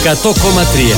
100,3.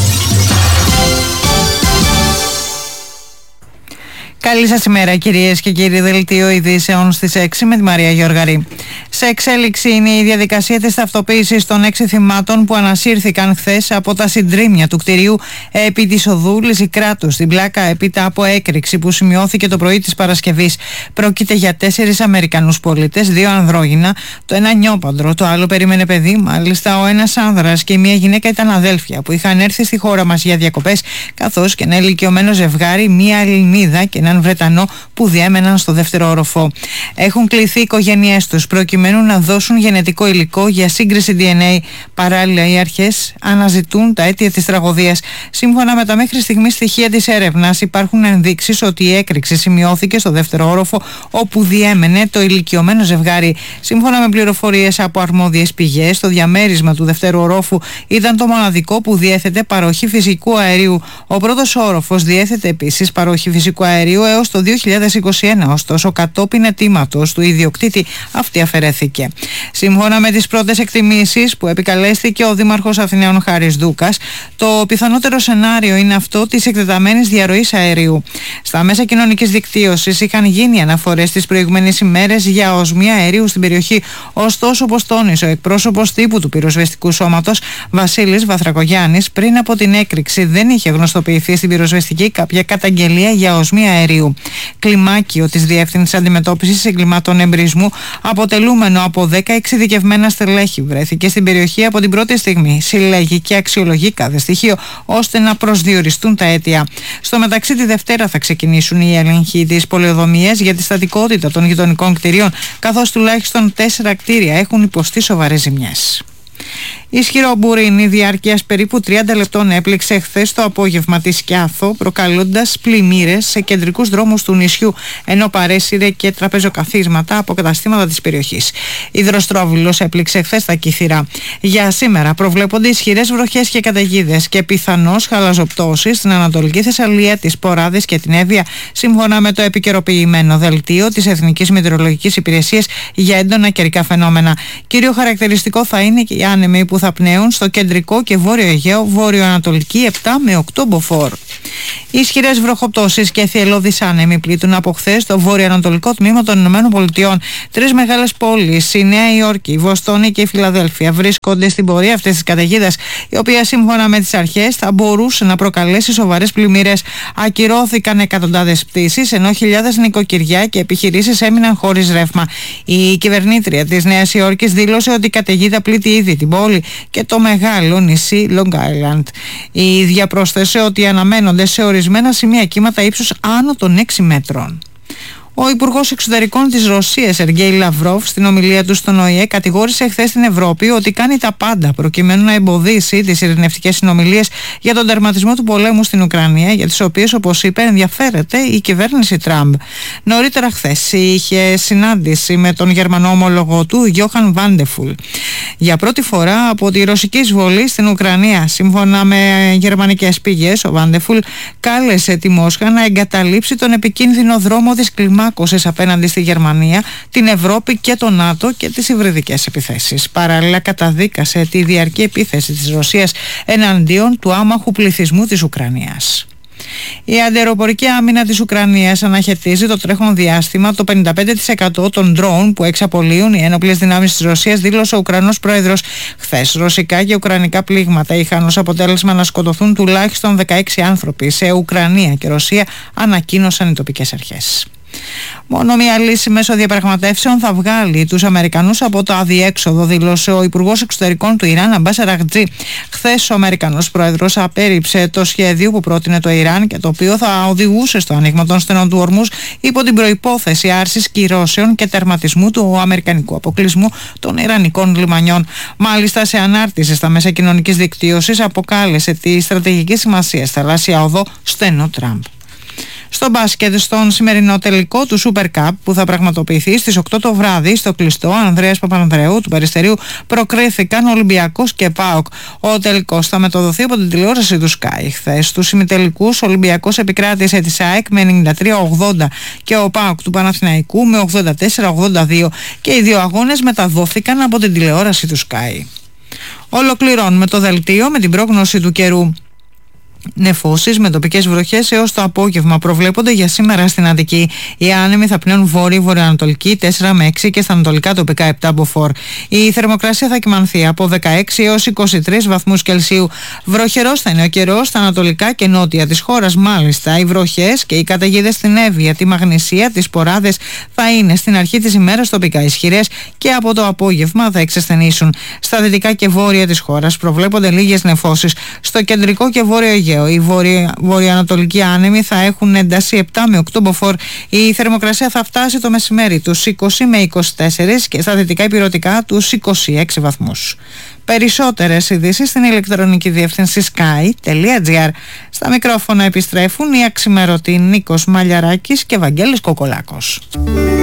Καλή σας ημέρα κυρίες και κύριοι, δελτίο ειδήσεων στις 6 με τη Μαρία Γιώργαρη. Σε εξέλιξη είναι η διαδικασία της ταυτοποίησης των 6 θυμάτων που ανασύρθηκαν χθες από τα συντρίμμια του κτηρίου επί της οδού Λυσικράτου στην Πλάκα έπειτα από έκρηξη που σημειώθηκε το πρωί της Παρασκευής. Πρόκειται για 4 Αμερικανούς πολίτες, 2 ανδρόγυνα, το ένα νιόπαντρο, το άλλο περίμενε παιδί. Μάλιστα, ο ένας άνδρας και μια γυναίκα ήταν αδέλφια που είχαν έρθει στη χώρα μας για διακοπές, καθώς και ένα ηλικιωμένο ζευγάρι, μια Ελληνίδα και έναν Βρετανό που διέμεναν στο δεύτερο όροφο. Έχουν κληθεί οι οικογένειές τους προκειμένου να δώσουν γενετικό υλικό για σύγκριση DNA. Παράλληλα, οι αρχές αναζητούν τα αίτια της τραγωδίας. Σύμφωνα με τα μέχρι στιγμής στοιχεία της έρευνας, υπάρχουν ενδείξεις ότι η έκρηξη σημειώθηκε στο δεύτερο όροφο όπου διέμενε το ηλικιωμένο ζευγάρι. Σύμφωνα με πληροφορίες από αρμόδιες πηγές, το διαμέρισμα του δευτέρου ορόφου ήταν το μοναδικό που διέθετε παροχή φυσικού αερίου. Ο πρώτος όροφος διέθετε επίσης παροχή φυσικού αερίου έως το 2021, ωστόσο κατόπιν αιτήματος του ιδιοκτήτη αυτή αφαιρέθηκε. Σύμφωνα με τις πρώτες εκτιμήσεις που επικαλέστηκε ο Δήμαρχος Αθηναίων Χάρης Δούκας, το πιθανότερο σενάριο είναι αυτό της εκτεταμένης διαρροής αερίου. Στα μέσα κοινωνικής δικτύωσης είχαν γίνει αναφορές τις προηγούμενες ημέρες για οσμία αερίου στην περιοχή, ωστόσο όπως τόνισε ο εκπρόσωπος τύπου του πυροσβεστικού σώματος Βασίλης Βαθρακογιάννης, πριν από την έκρηξη δεν είχε γνωστοποιηθεί στην πυροσβεστική κάποια καταγγελία για οσμία αερίου. Κλιμάκιο της Διεύθυνσης Αντιμετώπισης Εγκλημάτων Εμπρισμού, αποτελούμενο από 10 εξειδικευμένα στελέχη, βρέθηκε στην περιοχή από την πρώτη στιγμή. Συλλέγει και αξιολογεί κάθε στοιχείο ώστε να προσδιοριστούν τα αίτια. Στο μεταξύ, τη Δευτέρα θα ξεκινήσουν οι έλεγχοι της πολεοδομίας για τη στατικότητα των γειτονικών κτηρίων, καθώς τουλάχιστον 4 κτίρια έχουν υποστεί σοβαρές ζημιές. Ισχυρό μπουρίνι διάρκειας περίπου 30 λεπτών έπληξε χθες το απόγευμα τη Σκιάθο, προκαλώντας πλημμύρες σε κεντρικούς δρόμους του νησιού, ενώ παρέσυρε και τραπεζοκαθίσματα από καταστήματα της περιοχής. Υδροστρόβιλος έπληξε χθες τα Κύθυρα. Για σήμερα προβλέπονται ισχυρές βροχές και καταιγίδες και πιθανώς χαλαζοπτώσεις στην Ανατολική Θεσσαλία, τις Ποράδες και την Εύβοια, σύμφωνα με το επικαιροποιημένο δελτίο της Εθνικής Μετεωρολογικής Υπηρεσίας για έντονα καιρικά φαινόμενα. Κύριο χαρακτηριστικό θα είναι και οι άνεμοι που θα πνέουν στο κεντρικό και βόρειο Αιγαίο, βόρειο-ανατολική 7 με 8 μποφόρ. Ισχυρές βροχοπτώσεις και θυελλώδεις άνεμοι πλήττουν από χθες το βόρειο-ανατολικό τμήμα των ΗΠΑ. 3 μεγάλες πόλεις, η Νέα Υόρκη, η Βοστόνη και η Φιλαδέλφια, βρίσκονται στην πορεία αυτής της καταιγίδας, η οποία σύμφωνα με τις αρχές θα μπορούσε να προκαλέσει σοβαρές πλημμύρες. Ακυρώθηκαν εκατοντάδες πτήσεις, ενώ χιλιάδες νοικοκυριά και επιχειρήσεις έμειναν χωρίς ρεύμα. Η κυβερνήτρια της Νέας Υόρκης δήλωσε ότι η καταιγίδα πλήττει ήδη την πόλη και το μεγάλο νησί Long Island. Η ίδια πρόσθεσε ότι αναμένονται σε ορισμένα σημεία κύματα ύψους άνω των 6 μέτρων. Ο Υπουργός Εξωτερικών της Ρωσίας, Σεργέη Λαυρόβ, στην ομιλία του στον ΟΗΕ, κατηγόρησε χθες την Ευρώπη ότι κάνει τα πάντα προκειμένου να εμποδίσει τις ειρηνευτικές συνομιλίες για τον τερματισμό του πολέμου στην Ουκρανία, για τις οποίες, όπως είπε, ενδιαφέρεται η κυβέρνηση Τραμπ. Νωρίτερα χθες είχε συνάντηση με τον Γερμανό ομολογό του, Γιόχαν Βάντεφουλ. Για πρώτη φορά από τη ρωσική εισβολή στην Ουκρανία, σύμφωνα με γερμανικές πηγές, ο Βάντεφουλ κάλεσε τη Μόσχα να εγκαταλείψει τον επικίνδυνο δρόμο της κλιμάκωσης απέναντι στη Γερμανία, την Ευρώπη και το ΝΑΤΟ και τις υβριδικές επιθέσεις. Παράλληλα, καταδίκασε τη διαρκή επίθεση της Ρωσίας εναντίον του άμαχου πληθυσμού της Ουκρανίας. Η αντιαεροπορική άμυνα της Ουκρανίας αναχαιτίζει το τρέχον διάστημα το 55% των ντρόουν που εξαπολύουν οι ένοπλες δυνάμεις της Ρωσίας, δήλωσε ο Ουκρανός πρόεδρος χθες. Ρωσικά και ουκρανικά πλήγματα είχαν ως αποτέλεσμα να σκοτωθούν τουλάχιστον 16 άνθρωποι σε Ουκρανία και Ρωσία, ανακοίνωσαν οι τοπικές αρχές. Μόνο μια λύση μέσω διαπραγματεύσεων θα βγάλει τους Αμερικανούς από το αδιέξοδο, δήλωσε ο Υπουργός Εξωτερικών του Ιράν, Αμπάς Αραγτζή. Χθες ο Αμερικανός πρόεδρος απέρριψε το σχέδιο που πρότεινε το Ιράν και το οποίο θα οδηγούσε στο άνοιγμα των στενών του Ορμούζ υπό την προϋπόθεση άρσης κυρώσεων και τερματισμού του αμερικανικού αποκλεισμού των ιρανικών λιμανιών. Μάλιστα, σε ανάρτηση στα μέσα κοινωνικής δικτύωσης αποκάλεσε τη στρατηγική σημασία θαλάσσια οδό στενό Τραμπ. Στο μπάσκετ, στον σημερινό τελικό του Super Cup που θα πραγματοποιηθεί στις 8 το βράδυ στο κλειστό Ανδρέας Παπανδρέου του Περιστερίου, προκρίθηκαν Ολυμπιακός και ΠΑΟΚ. Ο τελικός θα μεταδοθεί από την τηλεόραση του Sky. Χθες στους ημιτελικούς ο Ολυμπιακός επικράτησε τη ΑΕΚ με 93-80 και ο ΠΑΟΚ του Παναθηναϊκού με 84-82 και οι δύο αγώνες μεταδόθηκαν από την τηλεόραση του Sky. Ολοκληρώνουμε το δελτίο με την πρόγνωση του καιρού. Νεφώσεις με τοπικές βροχές έως το απόγευμα προβλέπονται για σήμερα στην Αττική. Οι άνεμοι θα πνέουν βόρειο-βορειοανατολική 4 με 6 και στα ανατολικά τοπικά 7 μποφόρ. Η θερμοκρασία θα κυμανθεί από 16 έως 23 βαθμούς Κελσίου. Βροχερός θα είναι ο καιρός στα ανατολικά και νότια της χώρας. Μάλιστα, οι βροχές και οι καταιγίδες στην Εύβοια, τη Μαγνησία, τις Ποράδες θα είναι στην αρχή της ημέρας τοπικά ισχυρές και από το απόγευμα θα εξασθενήσουν. Στα δυτικά και βόρεια της χώρας προβλέπονται λίγες νεφώσεις. Στο κεντρικό και βόρειο Αιγαίο οι βορειοανατολικοί άνεμοι θα έχουν ένταση 7 με 8 μποφόρ. Η θερμοκρασία θα φτάσει το μεσημέρι τους 20 με 24 και στα δυτικά ηπειρωτικά τους 26 βαθμούς. Περισσότερες ειδήσεις στην ηλεκτρονική διεύθυνση sky.gr. Στα μικρόφωνα επιστρέφουν η αξιμερωτή Νίκος Μαλιαράκης και Βαγγέλης Κοκολάκος.